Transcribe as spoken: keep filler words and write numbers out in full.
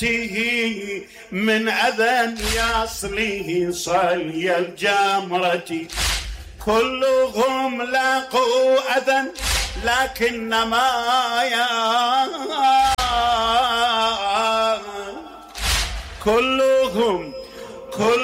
من أذن يصله صلي الجمرة، كلهم لاقوا أذن لكنما يا كلهم كل